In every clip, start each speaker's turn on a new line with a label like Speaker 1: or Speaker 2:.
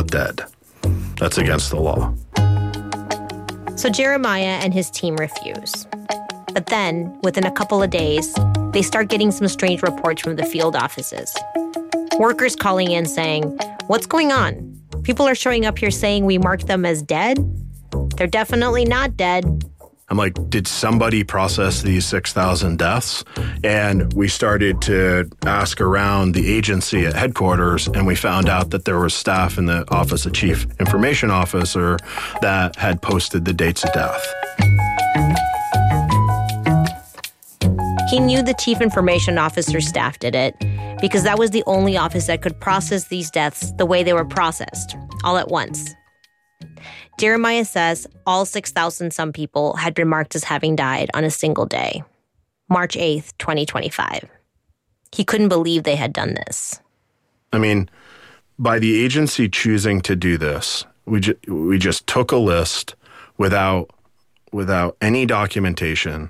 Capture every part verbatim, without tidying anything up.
Speaker 1: not dead. That's against the law.
Speaker 2: So Jeremiah and his team refuse. But then, within a couple of days, they start getting some strange reports from the field offices. Workers calling in saying, "What's going on? People are showing up here saying we marked them as dead. They're definitely not dead."
Speaker 1: I'm like, did somebody process these six thousand deaths? And we started to ask around the agency at headquarters, and we found out that there was staff in the Office of Chief Information Officer that had posted the dates of death.
Speaker 2: He knew the Chief Information Officer staff did it because that was the only office that could process these deaths the way they were processed, all at once. Jeremiah says all six thousand some people had been marked as having died on a single day, March eighth, twenty twenty-five. He couldn't believe they had done this.
Speaker 1: I mean, by the agency choosing to do this, we ju- we just took a list without without any documentation,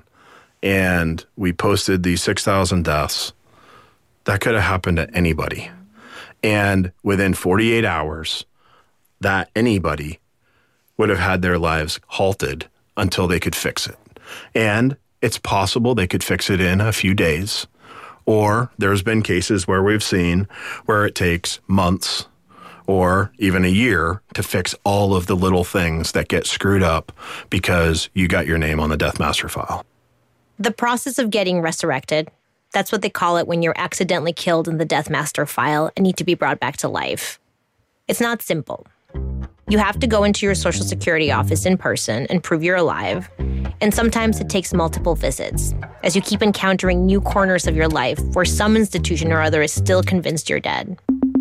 Speaker 1: and we posted these six thousand deaths. That could have happened to anybody. And within forty-eight hours, that anybody would have had their lives halted until they could fix it. And it's possible they could fix it in a few days. Or there's been cases where we've seen where it takes months or even a year to fix all of the little things that get screwed up because you got your name on the Death Master file.
Speaker 2: The process of getting resurrected, that's what they call it when you're accidentally killed in the Death Master file and need to be brought back to life. It's not simple. You have to go into your Social Security office in person and prove you're alive. And sometimes it takes multiple visits, as you keep encountering new corners of your life where some institution or other is still convinced you're dead.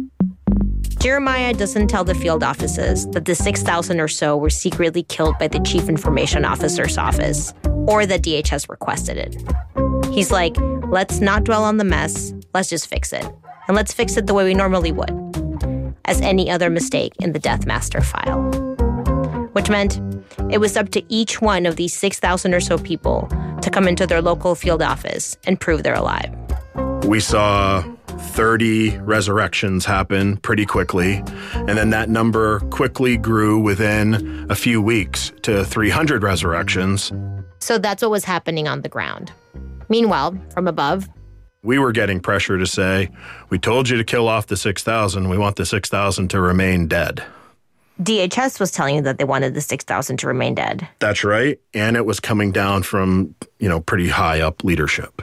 Speaker 2: Jeremiah doesn't tell the field offices that the six thousand or so were secretly killed by the Chief Information Officer's office, or that D H S requested it. He's like, let's not dwell on the mess, let's just fix it. And let's fix it the way we normally would, as any other mistake in the Death Master file. Which meant it was up to each one of these six thousand or so people to come into their local field office and prove they're alive.
Speaker 1: We saw thirty resurrections happen pretty quickly, and then that number quickly grew within a few weeks to three hundred resurrections.
Speaker 2: So that's what was happening on the ground. Meanwhile, from above,
Speaker 1: we were getting pressure to say, we told you to kill off the six thousand. We want the six thousand to remain dead.
Speaker 2: D H S was telling you that they wanted the six thousand to remain dead.
Speaker 1: That's right. And it was coming down from, you know, pretty high up leadership.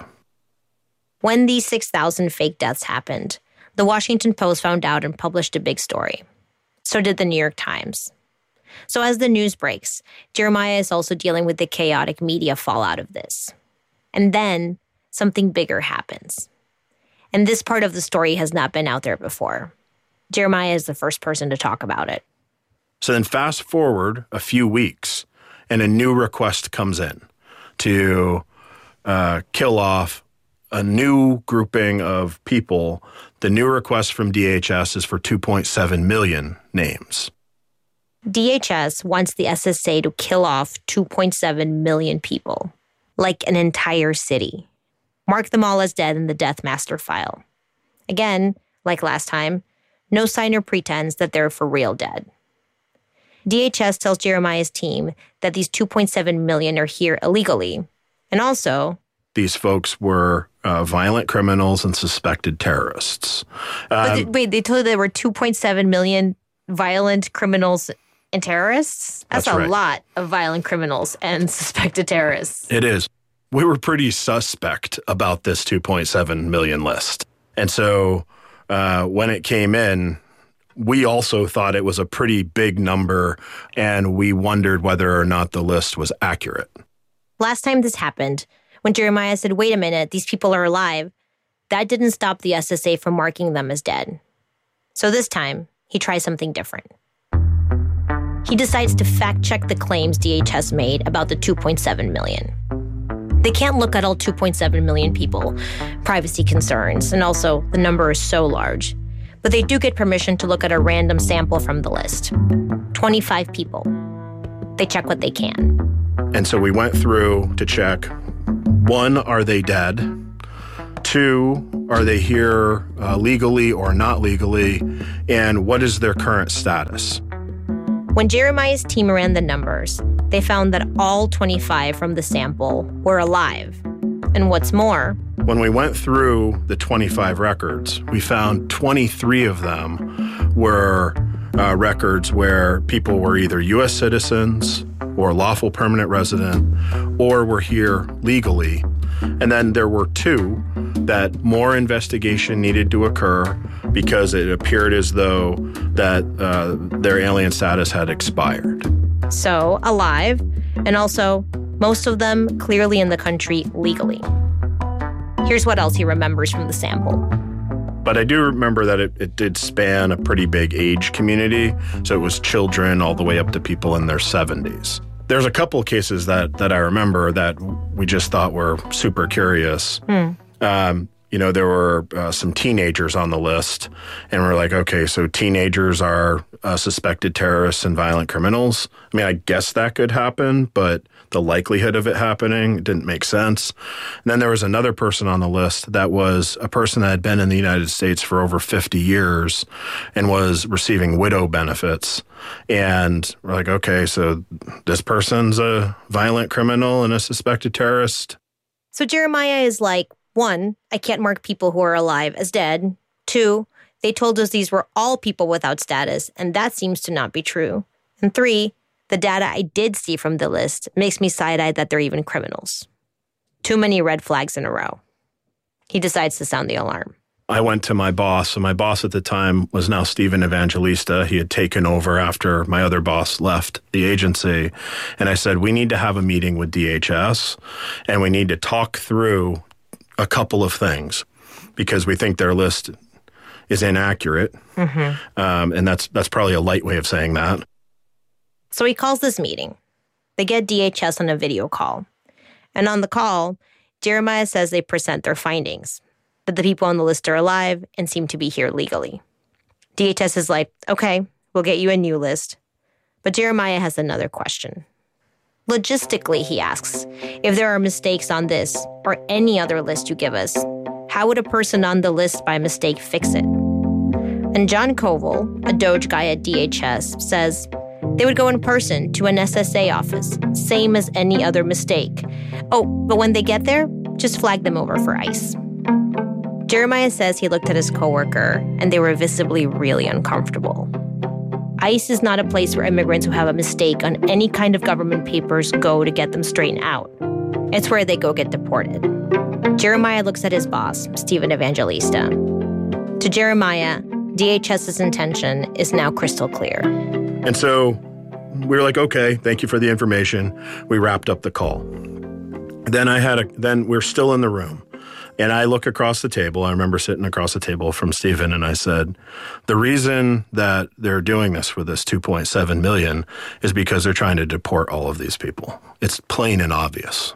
Speaker 2: When these six thousand fake deaths happened, the Washington Post found out and published a big story. So did the New York Times. So as the news breaks, Jeremiah is also dealing with the chaotic media fallout of this. And then something bigger happens. And this part of the story has not been out there before. Jeremiah is the first person to talk about it.
Speaker 1: So then fast forward a few weeks, and a new request comes in to uh, kill off a new grouping of people. The new request from D H S is for two point seven million names.
Speaker 2: D H S wants the S S A to kill off two point seven million people, like an entire city. Mark them all as dead in the Death Master file. Again, like last time, no sign or pretense that they're for real dead. D H S tells Jeremiah's team that these two point seven million are here illegally. And also,
Speaker 1: these folks were uh, violent criminals and suspected terrorists. Um,
Speaker 2: but th- wait, they told you there were two point seven million violent criminals and terrorists? That's,
Speaker 1: That's
Speaker 2: a
Speaker 1: right.
Speaker 2: lot of violent criminals and suspected terrorists.
Speaker 1: It is. We were pretty suspect about this two point seven million list. And so uh, when it came in, we also thought it was a pretty big number, and we wondered whether or not the list was accurate.
Speaker 2: Last time this happened, when Jeremiah said, wait a minute, these people are alive, that didn't stop the S S A from marking them as dead. So this time, he tries something different. He decides to fact-check the claims D H S made about the two point seven million. They can't look at all two point seven million people, privacy concerns, and also the number is so large. But they do get permission to look at a random sample from the list. twenty-five people. They check what they can.
Speaker 1: And so we went through to check, one, are they dead? Two, are they here uh, legally or not legally? And what is their current status?
Speaker 2: When Jeremiah's team ran the numbers, they found that all twenty-five from the sample were alive. And what's more,
Speaker 1: when we went through the twenty-five records, we found twenty-three of them were uh, records where people were either U S citizens or lawful permanent resident or were here legally. And then there were two that more investigation needed to occur because it appeared as though that uh, their alien status had expired.
Speaker 2: So, alive, and also most of them clearly in the country legally. Here's what else he remembers from the sample.
Speaker 1: But I do remember that it, it did span a pretty big age community. So it was children all the way up to people in their seventies. There's a couple of cases that, that I remember that we just thought were super curious. Hmm. Um, you know, there were uh, some teenagers on the list, and we're like, okay, so teenagers are uh, suspected terrorists and violent criminals. I mean, I guess that could happen, but the likelihood of it happening didn't make sense. And then there was another person on the list that was a person that had been in the United States for over fifty years and was receiving widow benefits. And we're like, okay, so this person's a violent criminal and a suspected terrorist.
Speaker 2: So Jeremiah is like, one, I can't mark people who are alive as dead. Two, they told us these were all people without status, and that seems to not be true. And three, the data I did see from the list makes me side-eyed that they're even criminals. Too many red flags in a row. He decides to sound the alarm.
Speaker 1: I went to my boss, and my boss at the time was now Steven Evangelista. He had taken over after my other boss left the agency. And I said, we need to have a meeting with D H S, and we need to talk through a couple of things because we think their list is inaccurate. Mm-hmm. Um, and that's that's probably a light way of saying that.
Speaker 2: So he calls this meeting. They get D H S on a video call. And on the call, Jeremiah says they present their findings, that the people on the list are alive and seem to be here legally. D H S is like, okay, we'll get you a new list. But Jeremiah has another question. Logistically, he asks, if there are mistakes on this or any other list you give us, how would a person on the list by mistake fix it? And John Koval, a Doge guy at D H S, says they would go in person to an S S A office, same as any other mistake. Oh, but when they get there, just flag them over for ICE. Jeremiah says he looked at his coworker and they were visibly really uncomfortable. ICE is not a place where immigrants who have a mistake on any kind of government papers go to get them straightened out. It's where they go get deported. Jeremiah looks at his boss, Steven Evangelista. To Jeremiah, DHS's intention is now crystal clear.
Speaker 1: And so we were like, okay, thank you for the information. We wrapped up the call. Then I had a, then we're still in the room. And I look across the table. I remember sitting across the table from Steven, and I said, the reason that they're doing this with this two point seven million is because they're trying to deport all of these people. It's plain and obvious.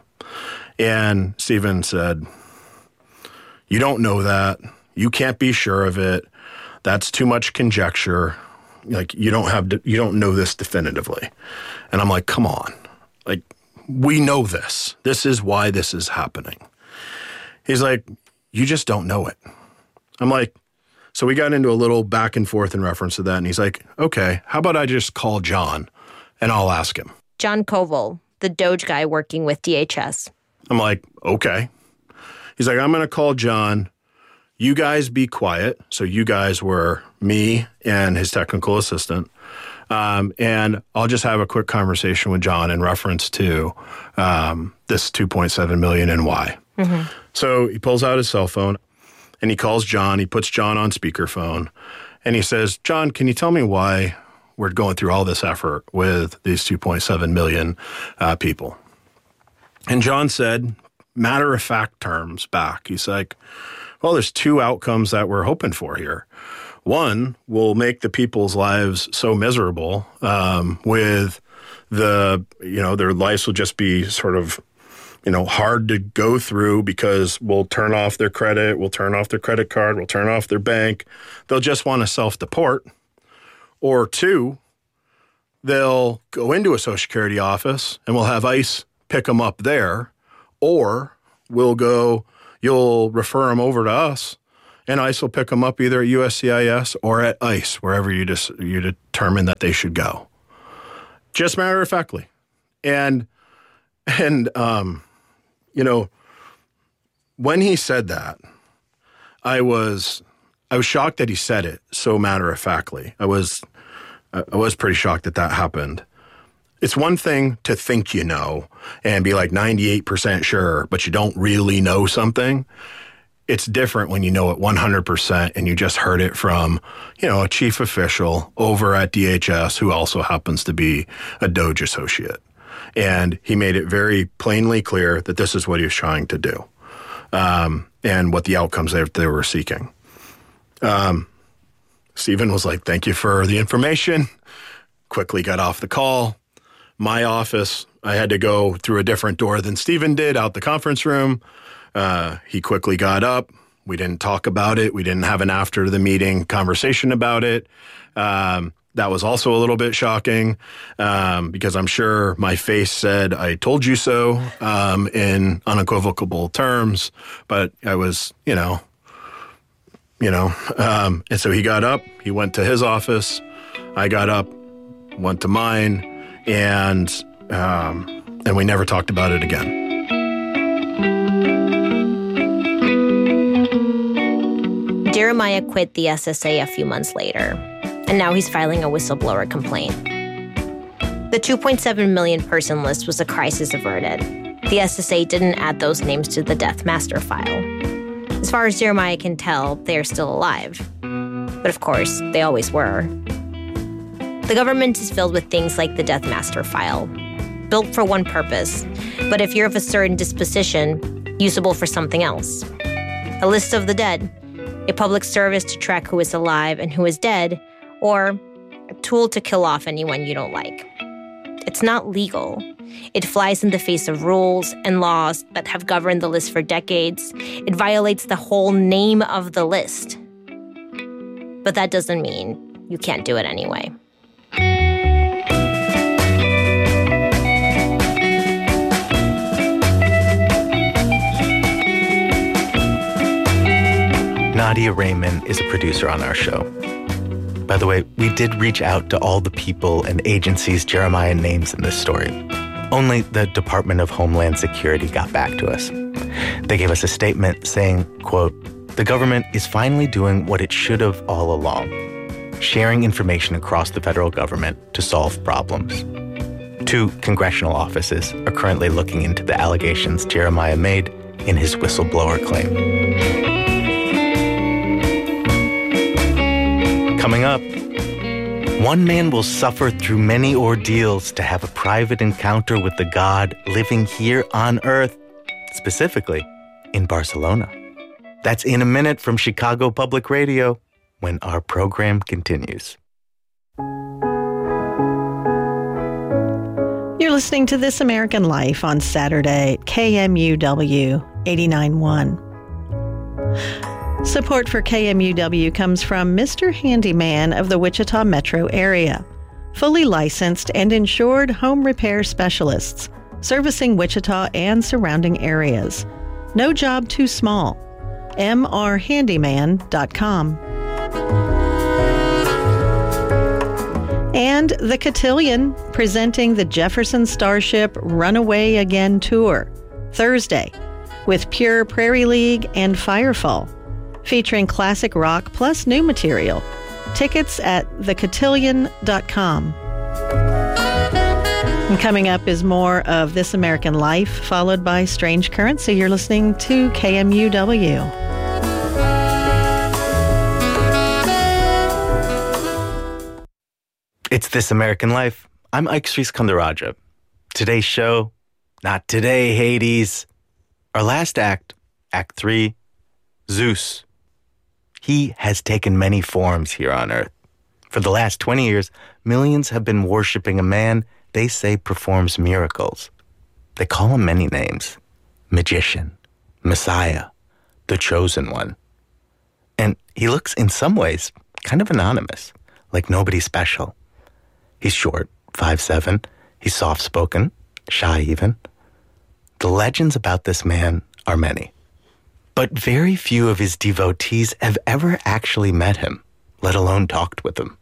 Speaker 1: And Steven said, you don't know that. You can't be sure of it. That's too much conjecture. Like, you don't have, to, you don't know this definitively. And I'm like, come on. Like, we know this. This is why this is happening. He's like, you just don't know it. I'm like, so we got into a little back and forth in reference to that. And he's like, okay, how about I just call John and I'll ask him.
Speaker 2: John Koval, the Doge guy working with D H S.
Speaker 1: I'm like, okay. He's like, I'm going to call John. You guys be quiet. So you guys were me and his technical assistant. Um, and I'll just have a quick conversation with John in reference to um, this two point seven million and why. Mm-hmm. So he pulls out his cell phone and he calls John. He puts John on speakerphone and he says, John, can you tell me why we're going through all this effort with these two point seven million uh, people? And John said, matter of fact terms back. He's like, well, there's two outcomes that we're hoping for here. One will make the people's lives so miserable um, with the, you know, their lives will just be sort of, you know, hard to go through because we'll turn off their credit, we'll turn off their credit card, we'll turn off their bank. They'll just want to self-deport. Or two, they'll go into a Social Security office and we'll have ICE pick them up there. Or we'll go, you'll refer them over to us, and ICE will pick them up either at U S C I S or at ICE, wherever you just you determine that they should go. Just matter of factly. And, and um, you know, when he said that, I was I was shocked that he said it so matter of factly. I was I was pretty shocked that that happened. It's one thing to think you know and be like ninety-eight percent sure, but you don't really know something. It's different when you know it one hundred percent and you just heard it from, you know, a chief official over at D H S who also happens to be a DOJ associate. And he made it very plainly clear that this is what he was trying to do, um, and what the outcomes they, they were seeking. Um, Stephen was like, thank you for the information. Quickly got off the call. My office, I had to go through a different door than Stephen did, out the conference room. Uh, he quickly got up. We didn't talk about it. We didn't have an after the meeting conversation about it. Um, that was also a little bit shocking, um, because I'm sure my face said, I told you so, um, in unequivocal terms, but I was, you know, you know, um, and so he got up, he went to his office. I got up, went to mine, and, um, and we never talked about it again.
Speaker 2: Jeremiah quit the S S A a few months later, and now he's filing a whistleblower complaint. The two point seven million person list was a crisis averted. The S S A didn't add those names to the Death Master file. As far as Jeremiah can tell, they are still alive. But of course, they always were. The government is filled with things like the Death Master file, built for one purpose, but if you're of a certain disposition, usable for something else. A list of the dead, a public service to track who is alive and who is dead, or a tool to kill off anyone you don't like. It's not legal. It flies in the face of rules and laws that have governed the list for decades. It violates the whole name of the list. But that doesn't mean you can't do it anyway.
Speaker 3: Nadia Raymond is a producer on our show. By the way, we did reach out to all the people and agencies Jeremiah names in this story. Only the Department of Homeland Security got back to us. They gave us a statement saying, quote, "The government is finally doing what it should have all along, sharing information across the federal government to solve problems. Two congressional offices are currently looking into the allegations Jeremiah made in his whistleblower claim." Coming up, one man will suffer through many ordeals to have a private encounter with the God living here on earth, specifically in Barcelona. That's in a minute from Chicago Public Radio when our program continues.
Speaker 4: You're listening to This American Life on Saturday at K M U W eighty-nine point one. Support for K M U W comes from Mister Handyman of the Wichita metro area. Fully licensed and insured home repair specialists, servicing Wichita and surrounding areas. No job too small. M R handyman dot com. And The Cotillion, presenting the Jefferson Starship Runaway Again Tour, Thursday, with Pure Prairie League and Firefall, featuring classic rock plus new material. Tickets at the cotillion dot com. And coming up is more of This American Life, followed by Strange Currency. You're listening to K M U W.
Speaker 3: It's This American Life. I'm Ike Sriskandarajah. Today's show, not today, Hades. Our last act, Act three, Zeus. He has taken many forms here on Earth. For the last twenty years, millions have been worshiping a man they say performs miracles. They call him many names. Magician, Messiah, the Chosen One. And he looks, in some ways, kind of anonymous, like nobody special. He's short, five seven. He's soft-spoken, shy even. The legends about this man are many. But very few of his devotees have ever actually met him, let alone talked with him.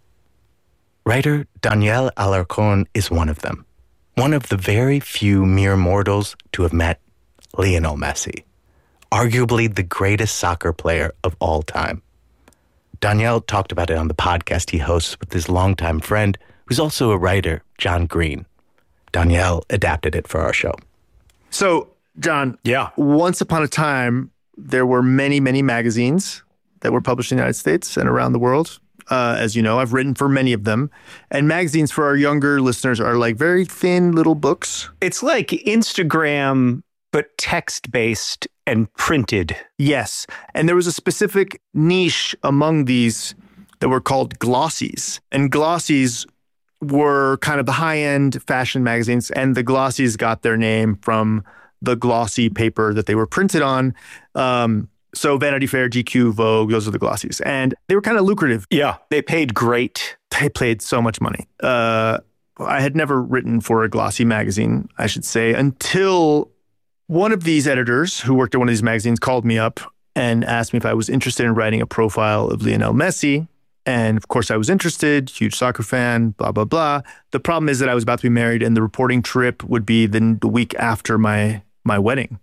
Speaker 3: Writer Daniel Alarcón is one of them, one of the very few mere mortals to have met Lionel Messi, arguably the greatest soccer player of all time. Daniel talked about it on the podcast he hosts with his longtime friend, who's also a writer, John Green. Daniel adapted it for our show.
Speaker 5: So, John,
Speaker 1: Yeah.
Speaker 5: once upon a time, there were many, many magazines that were published in the United States and around the world. Uh, as you know, I've written for many of them. And magazines for our younger listeners are like very thin little books.
Speaker 6: It's like Instagram, but text-based and printed.
Speaker 5: Yes. And there was a specific niche among these that were called glossies. And glossies were kind of the high-end fashion magazines. And the glossies got their name from the glossy paper that they were printed on. Um, so Vanity Fair, G Q, Vogue, those are the glossies. And they were kind of lucrative.
Speaker 6: Yeah, they paid great.
Speaker 5: They paid so much money. Uh, I had never written for a glossy magazine, I should say, until one of these editors who worked at one of these magazines called me up and asked me if I was interested in writing a profile of Lionel Messi. And of course I was interested, huge soccer fan, blah, blah, blah. The problem is that I was about to be married and the reporting trip would be the, the week after my, my wedding.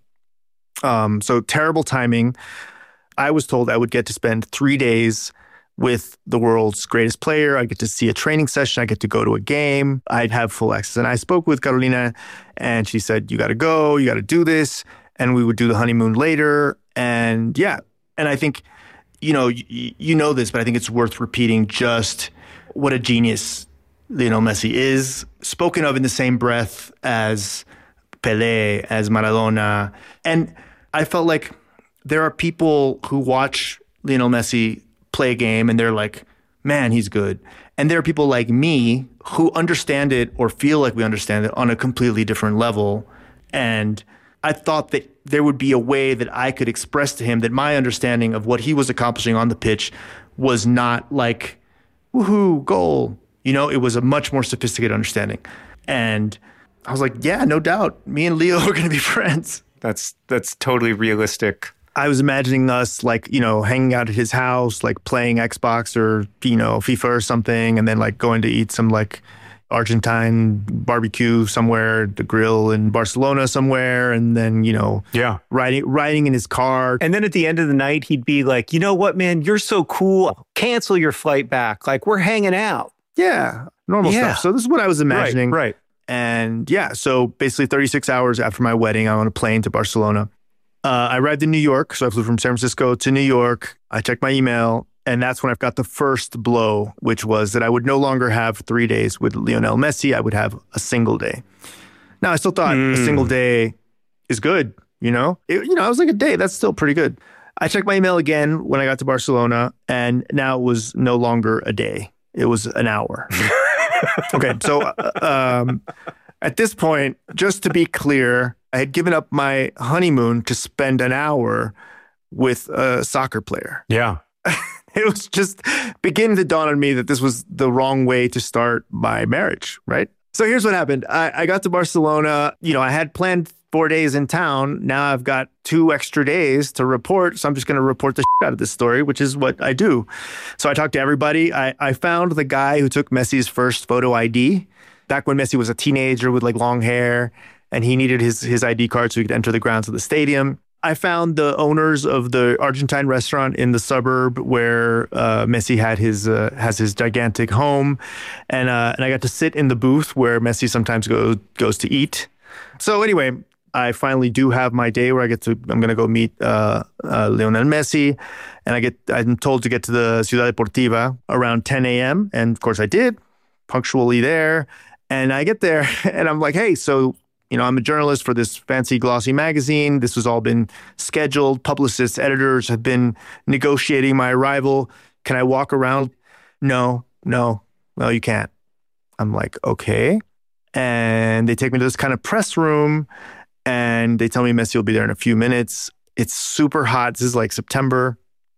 Speaker 5: Um, so terrible timing. I was told I would get to spend three days with the world's greatest player. I get to see a training session. I get to go to a game. I'd have full access. And I spoke with Carolina and she said, you got to go, you got to do this. And we would do the honeymoon later. And yeah, and I think, you know, you, you know this, but I think it's worth repeating just what a genius Lionel Messi is, spoken of in the same breath as Pelé, as Maradona. And I felt like there are people who watch Lionel Messi play a game and they're like, man, he's good. And there are people like me who understand it or feel like we understand it on a completely different level. And I thought that there would be a way that I could express to him that my understanding of what he was accomplishing on the pitch was not like, woohoo, goal. You know, it was a much more sophisticated understanding. And I was like, yeah, no doubt. Me and Leo are going to be friends.
Speaker 6: That's that's totally realistic.
Speaker 5: I was imagining us like, you know, hanging out at his house, like playing Xbox or, you know, FIFA or something, and then like going to eat some like Argentine barbecue somewhere, the grill in Barcelona somewhere, and then, you know,
Speaker 6: Yeah.
Speaker 5: riding riding in his car.
Speaker 6: And then at the end of the night, he'd be like, you know what, man, you're so cool. Cancel your flight back. Like, we're hanging out.
Speaker 5: Yeah, normal
Speaker 6: Yeah.
Speaker 5: stuff. So this is what I was imagining.
Speaker 6: Right, right.
Speaker 5: And yeah, so basically thirty-six hours after my wedding, I'm on a plane to Barcelona. Uh, I arrived in New York, so I flew from San Francisco to New York. I checked my email, and that's when I got the first blow, which was that I would no longer have three days with Lionel Messi. I would have a single day. Now, I still thought
Speaker 6: Mm.
Speaker 5: a single day is good, you know? It, you know, I was like a day. That's still pretty good. I checked my email again when I got to Barcelona, and now it was no longer a day. It was an hour. Okay, so uh, um, at this point, just to be clear, I had given up my honeymoon to spend an hour with a soccer player.
Speaker 6: Yeah.
Speaker 5: It was just beginning to dawn on me that this was the wrong way to start my marriage, right? So here's what happened. I, I got to Barcelona. You know, I had planned four days in town. Now I've got two extra days to report. So I'm just going to report the shit out of this story, which is what I do. So I talked to everybody. I, I found the guy who took Messi's first photo I D back when Messi was a teenager with like long hair, and he needed his, his I D card so he could enter the grounds of the stadium. I found the owners of the Argentine restaurant in the suburb where uh, Messi had his uh, has his gigantic home, and uh, and I got to sit in the booth where Messi sometimes go, goes to eat. So anyway, I finally do have my day where I get to I'm going to go meet uh, uh, Lionel Messi, and I get I'm told to get to the Ciudad Deportiva around ten a.m. and of course I did, punctually there, and I get there and I'm like, hey, so. You know, I'm a journalist for this fancy glossy magazine. This has all been scheduled. Publicists, editors have been negotiating my arrival. Can I walk around? No, no, no, you can't. I'm like, okay. And they take me to this kind of press room and they tell me Messi will be there in a few minutes. It's super hot. This is like September.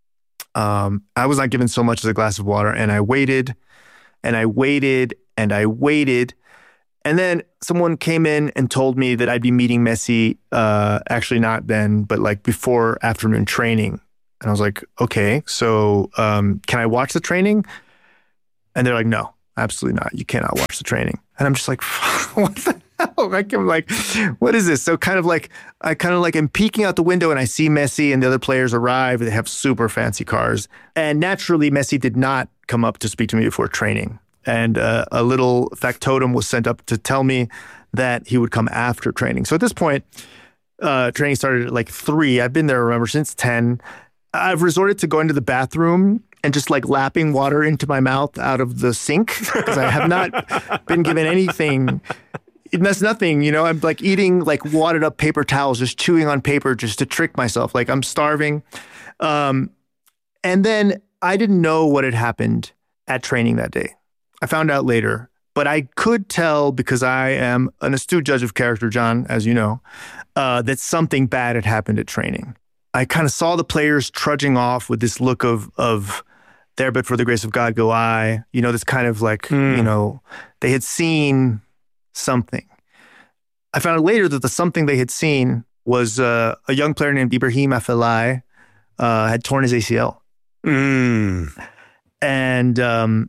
Speaker 5: Um, I was not given so much as a glass of water, and I waited and I waited and I waited. And then someone came in and told me that I'd be meeting Messi, uh, actually not then, but like before afternoon training. And I was like, okay, so um, can I watch the training? And they're like, no, absolutely not. You cannot watch the training. And I'm just like, what the hell? Like, I'm like, what is this? So kind of like, I kind of like am peeking out the window and I see Messi and the other players arrive. They have super fancy cars. And naturally, Messi did not come up to speak to me before training. And uh, a little factotum was sent up to tell me that he would come after training. So at this point, uh, training started at like three. I've been there, remember, since ten. I've resorted to going to the bathroom and just like lapping water into my mouth out of the sink because I have not been given anything. That's nothing, you know, I'm like eating like wadded up paper towels, just chewing on paper just to trick myself. Like I'm starving. Um, and then I didn't know what had happened at training that day. I found out later, but I could tell because I am an astute judge of character, John, as you know, uh, that something bad had happened at training. I kind of saw the players trudging off with this look of, of there, but for the grace of God go I, you know, this kind of like, mm. you know, they had seen something. I found out later that the something they had seen was uh, a young player named Ibrahim Afellay uh, had torn his A C L.
Speaker 6: Mm.
Speaker 5: And um,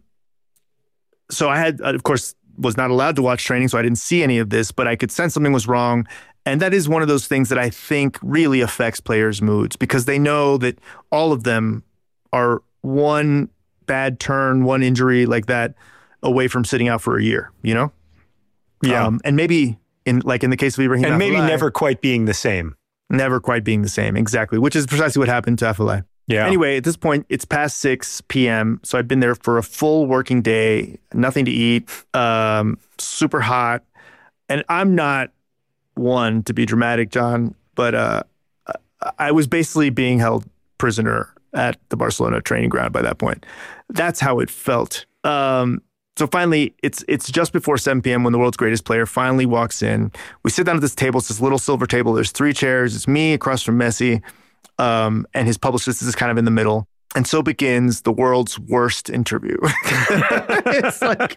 Speaker 5: so I had, of course, was not allowed to watch training, so I didn't see any of this, but I could sense something was wrong. And that is one of those things that I think really affects players' moods because they know that all of them are one bad turn, one injury like that away from sitting out for a year, you know?
Speaker 6: Yeah.
Speaker 5: Um, and maybe in like in the case of Ibrahim
Speaker 6: And maybe
Speaker 5: Afellay,
Speaker 6: never quite being the same.
Speaker 5: Never quite being the same, exactly, which is precisely what happened to Afellay.
Speaker 6: Yeah.
Speaker 5: Anyway, at this point, it's past six p.m., so I've been there for a full working day, nothing to eat, um, super hot. And I'm not one to be dramatic, John, but uh, I was basically being held prisoner at the Barcelona training ground by that point. That's how it felt. Um, so finally, it's it's just before seven p.m. when the world's greatest player finally walks in. We sit down at this table. It's this little silver table. There's three chairs. It's me across from Messi, um, and his publicist is kind of in the middle. And so begins the world's worst interview. It's like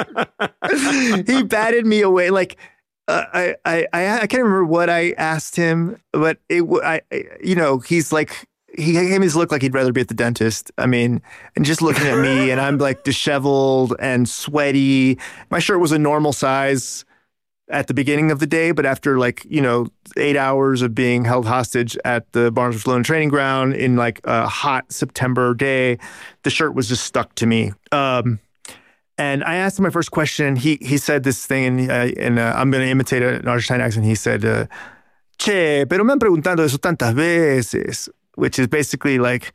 Speaker 5: he batted me away. Like uh, I, I, I, I can't remember what I asked him, but it, I, you know, he's like. He gave me this look like he'd rather be at the dentist. I mean, and just looking at me, and I'm like disheveled and sweaty. My shirt was a normal size at the beginning of the day, but after like, you know, eight hours of being held hostage at the Barcelona training ground in like a hot September day, the shirt was just stuck to me. Um, and I asked him my first question. He he said this thing, and, uh, and uh, I'm going to imitate an Argentine accent. He said, uh, "Che, pero me han preguntado eso tantas veces." Which is basically like,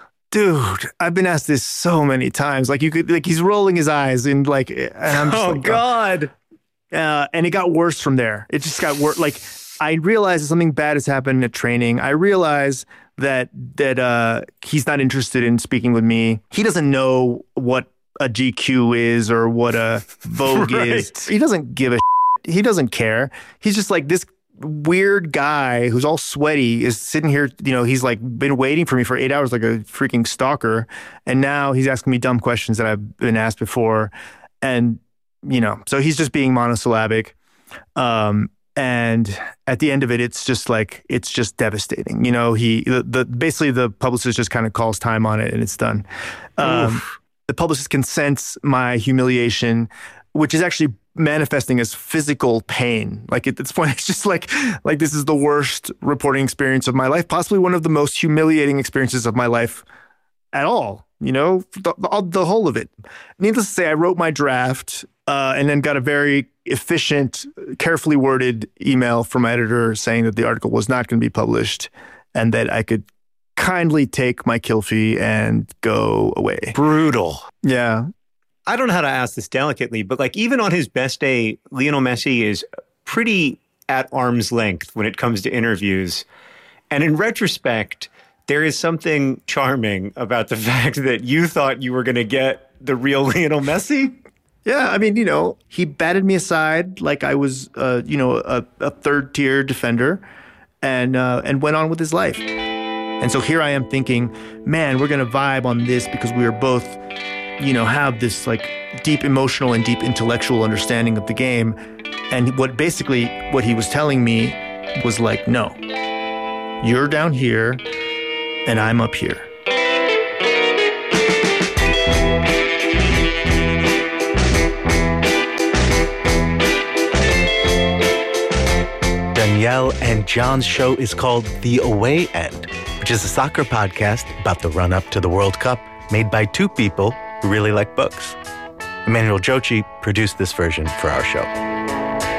Speaker 5: dude, I've been asked this so many times. Like you could, like he's rolling his eyes and like, and I'm just
Speaker 6: oh
Speaker 5: like,
Speaker 6: God.
Speaker 5: Uh, and it got worse from there. It just got worse. Like I realized that something bad has happened at training. I realize that that uh, he's not interested in speaking with me. He doesn't know what a G Q is or what a Vogue
Speaker 6: right.
Speaker 5: is. He doesn't give a shit. He doesn't care. He's just like this weird guy who's all sweaty is sitting here, you know, he's like been waiting for me for eight hours like a freaking stalker. And now he's asking me dumb questions that I've been asked before. And, you know, so he's just being monosyllabic. Um, and at the end of it, it's just like, it's just devastating. You know, he, the, the basically the publicist just kind of calls time on it and it's done. Um, the publicist can sense my humiliation, which is actually manifesting as physical pain. Like at this point, it's just like, like this is the worst reporting experience of my life, possibly one of the most humiliating experiences of my life at all, you know, the, the, the whole of it. Needless to say, I wrote my draft uh, and then got a very efficient, carefully worded email from my editor saying that the article was not going to be published and that I could kindly take my kill fee and go away.
Speaker 6: Brutal.
Speaker 5: Yeah.
Speaker 6: I don't know how to ask this delicately, but like even on his best day, Lionel Messi is pretty at arm's length when it comes to interviews. And in retrospect, there is something charming about the fact that you thought you were going to get the real Lionel Messi.
Speaker 5: Yeah, I mean, you know, he batted me aside like I was, uh, you know, a, a third-tier defender and uh, and went on with his life. And so here I am thinking, man, we're going to vibe on this because we are both you know, have this like deep emotional and deep intellectual understanding of the game. And what basically what he was telling me was like, no, you're down here and I'm up here.
Speaker 3: Danielle and John's show is called The Away End, which is a soccer podcast about the run-up to the World Cup made by two people who really like books. Emmanuel Jochi produced this version for our show.